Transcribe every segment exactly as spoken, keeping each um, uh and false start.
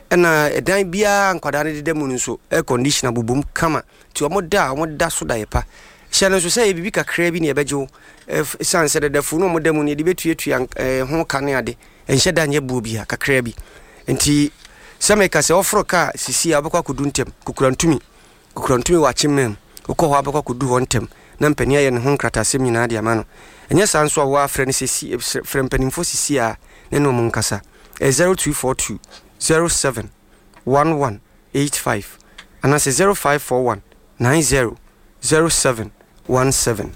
ena edan bia nkwada ne de mu nso air conditioner bubum kama ti omoda omoda so da yepa hye no so say bibi kakra bi ne ebejo sanse de defu no omoda mu ne de betuatua ho kane ade enhye da nye buo bia kakra bi enti sameka se ofro ka sisi abakwa kodu ntem kukurantumi kukurantumi wa chimem ukọ ho abakwa kodu ho ntem na mpania ye ne ho nkratasem nyina de ama no enye sanso a wa afre ne sisi frem panimfo sisi a ne no mun kasa zero two four two zero seven one one eight five and that's zero five four one nine zero zero seven one seven.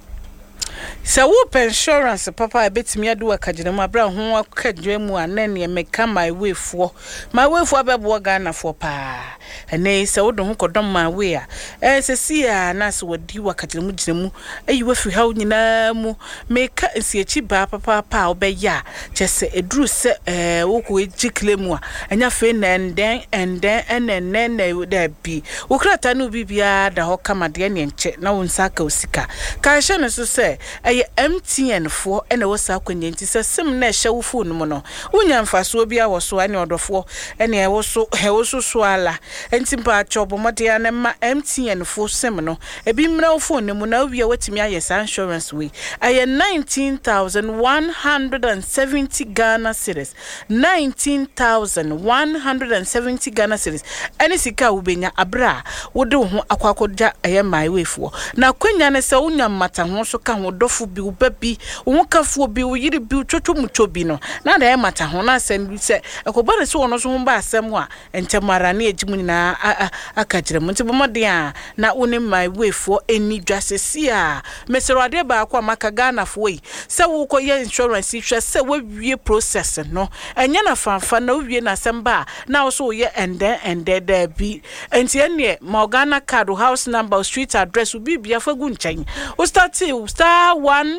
So whoop insurance papa betimi adu akagene mu abra ho akadwe mu anane meka my way for my way for abebo Ghana for pa ene se wodo ho kodom my way a eh se sia na se wadi wakagene mu gine mu ayi wafi ha nyina mu meka nsiachi ba papa pa obeya chese eduru se eh woku ejikle mu a anya fe na enden enden enene na da bi wokrata no bibia da ho kamade ne nche na wonsa ka osika ka hye no so se aye M T N fo ene wo sa kwanya nti se sim na hye wo phone mu no unya mfaso bia wo so ane odofo ene wo so he wo so so ala enti pa chobo mode ya na ma M T N fo sim no ebi mra wo phone mu na wi watimi aye sa insurance we aye nineteen thousand one hundred seventy Ghana cedis nineteen thousand one hundred seventy Ghana cedis ene sika wo benya abra wo de ho akwakoja aye my way fo na kwanya ne se unya mata ho so ka ho dofo bi ubabi wo kafo bi wo yiri bi twotwo mutwo bi no na da e mata ho na asem se ekoba ne se wono so ho ba asem a entemara na ejimu nyina akagire mu nti bomode a na woni my way for eni dwasesi a meserade ba akwa maka Ghana fo yi se wo koye insurance hwe se wo wie process no enya na fanfa na wie na asem ba na wo so ye ende ende da bi enti ene ma Ghana card house number street address ubi bia fagu nchen o start star one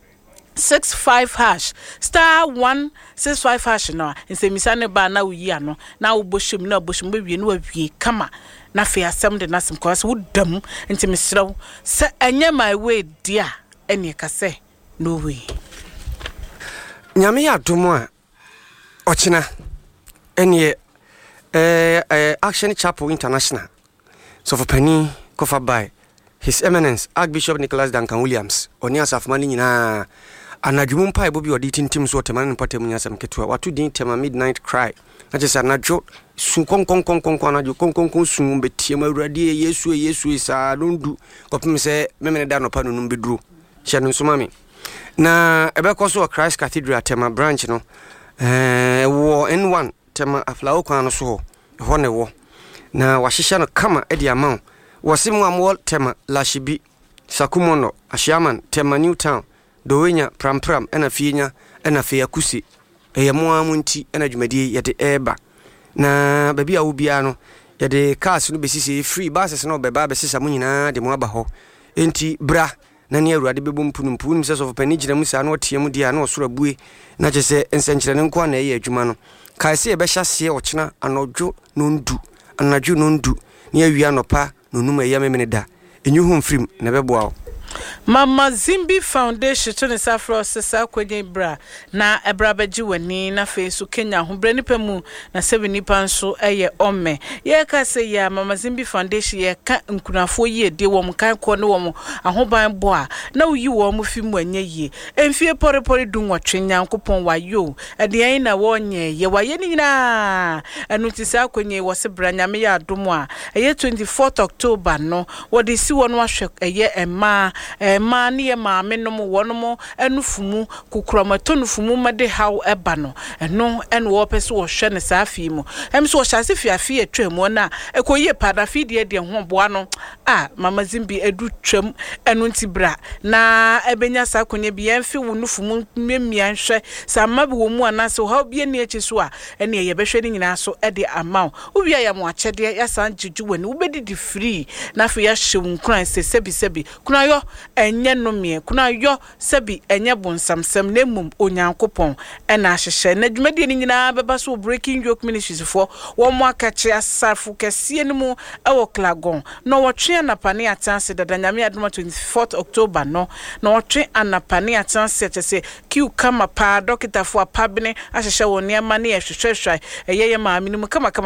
six five hash star one six five hash no nsemisa ne ba na uyi ano na uboshim na uboshim be wie no awie kama na fe asem de na sem kwase wodam ntimesrew se enye my way dia ene ka se no way nyame ya domo a ochina ene eh Action Chapel International so for penny kofa by His Eminence Archbishop Nicholas Duncan Williams oni asafmani nyina anadwum pa ebobi odi tintim so temane mpatem nyasam ketua watu din tema midnight cry na jesa najo sun kon kon kon kon kon najo kon kon kon sun betiem awurade yesu yesu isa dondu kopim se memene da no pa no beduru hye no sumami na ebekoso Christ Cathedral tema branch no eh wo N one tema aflawo kwan no so ho ne wo na wahihye no kama edi amount wasimu amwol tema lashibi sakumono ashaman tema Newtown dowenya pram pram ena fienya ena fe yakusi eyamoa munti ena dwumadi yede eba na baby a wobia no yede cars no besisi free buses no beba besisa munyina de mo aba ho enti bra na ne awurade bebom punumpu nim se so pani gina musa na otiam dia na osoro abue na chese ensenkyere ne nko na eye adwuma no kaise ebe hyase ochina anodwo no ndu anadwo no ndu ne awia nopa no numa ya memene da enyu hu mfrim na beboa Mama Zimbi Foundation to the Safro Sasa Kwenye Bra na Ebrabaji wani na fesu Kenya humbre nipe mu na sebi nipa nso eye ome ye ka se ya Mama Zimbi Foundation ye ka nkunafo ye de wo mkan ko ne wo ahoban bo a na uyi wo mu fi mu anye ye emfie pore pore du nwotwe nyankopon wayo ede yen na wo nye ye waye ni nyina anu ti sa kwenye wo se bra nyame ya adomo a eye twenty-fourth October no wo de si wo no ahwe eye ema eh mani ye maame no mo wono enufumu kukuramato nufumu made haw eba no eno eno wo pese wo hwe ne safi mu em so wo hyase fiafi atwam na ekoye padafi de de ho boa no ah Mama Zimbi edu twam eno ntibra na ebenya sakonya bi emfi wo nufumu mmemia hwe samabe wo mu anase wo bia ne echi so a ene ye behwe ni nyina so e de amaw wo bia ya mo akyede ya san jiju wani wo bedidi free na fe ya hye nkran se sebi sebi kuna yo enye no me kuna yo sebi enye bonsamsam na mum onyankopon ena ahyehye na dwumadi ni nyina beba so Breaking Yoke Ministries for wo mo akache asafu kese ni mu ewo Klagon no wotwe anapane atanse dada nyame adoma twenty-fourth October no no wotwe anapane atanse tese kiu kama pa dokita fo apabene ahyehye wo ne ma ne ehwehwehwe eyeye maame ni mu kama kama